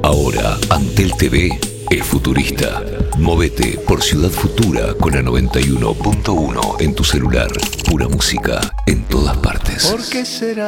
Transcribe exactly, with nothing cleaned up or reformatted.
Ahora, Antel T V es futurista. Movete por Ciudad Futura con la noventa y uno punto uno en tu celular. Pura música en todas partes. ¿Por qué será?